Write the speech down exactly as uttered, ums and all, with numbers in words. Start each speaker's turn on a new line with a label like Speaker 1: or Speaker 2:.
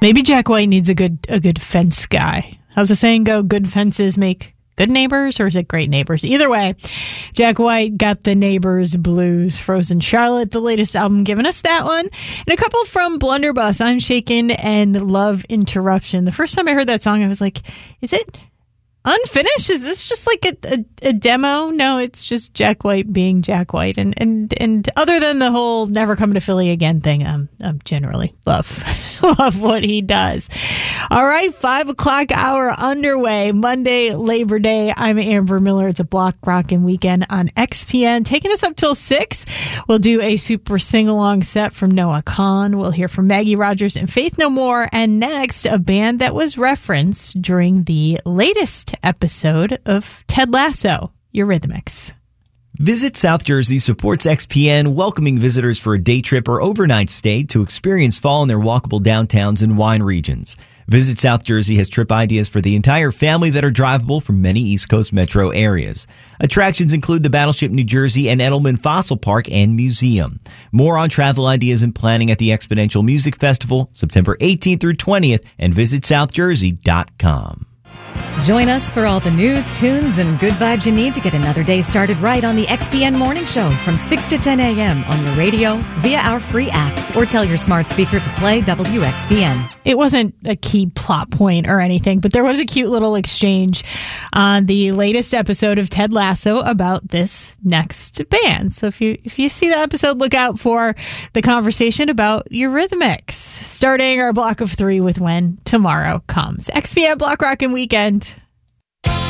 Speaker 1: Maybe Jack White needs a good a good fence guy. How's the saying go? Good fences make good neighbors, or is it great neighbors? Either way, Jack White got the Neighbors Blues. Frozen Charlotte, the latest album, giving us that one. And a couple from Blunderbuss, I'm Shaken and Love Interruption. The first time I heard that song, I was like, is it unfinished? Is this just like a, a, a demo? No, it's just Jack White being Jack White. And and, and other than the whole never coming to Philly again thing, I'm, I'm generally love, love what he does. All right, five o'clock hour underway. Monday, Labor Day. I'm Amber Miller. It's a block rockin' weekend on X P N. Taking us up till six. We'll do a super sing-along set from Noah Kahan. We'll hear from Maggie Rogers and Faith No More. And next, a band that was referenced during the latest episode of Ted Lasso, Eurythmics.
Speaker 2: Visit South Jersey supports X P N, welcoming visitors for a day trip or overnight stay to experience fall in their walkable downtowns and wine regions. Visit South Jersey has trip ideas for the entire family that are drivable from many East Coast metro areas. Attractions include the Battleship New Jersey and Edelman Fossil Park and Museum. More on travel ideas and planning at the Exponential Music Festival, September eighteenth through twentieth, and visit south jersey dot com.
Speaker 3: Join us for all the news, tunes, and good vibes you need to get another day started right on the X P N Morning Show from six to ten a.m. on your radio, via our free app, or tell your smart speaker to play W X P N.
Speaker 1: It wasn't a key plot point or anything, but there was a cute little exchange on the latest episode of Ted Lasso about this next band. So if you if you see the episode, look out for the conversation about Eurythmics. Starting our block of three with When Tomorrow Comes. X P N Block Rockin' Weekend.